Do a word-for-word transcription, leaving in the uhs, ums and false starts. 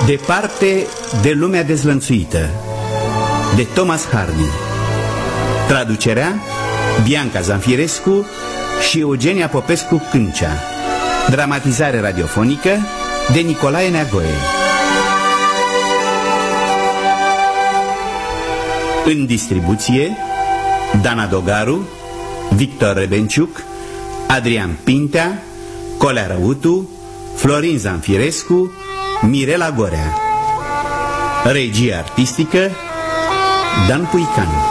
Departe de lumea dezlănțuită, de Thomas Hardy. Traducerea Bianca Zanfirescu și Eugenia Popescu Câncea. Dramatizare radiofonică de Nicolae Neagoe. În distribuție Dana Dogaru, Victor Rebenciuc, Adrian Pintea, Colea Răutu, Florin Zanfirescu, Mirela Gorea. Regie artistică Dan Puican.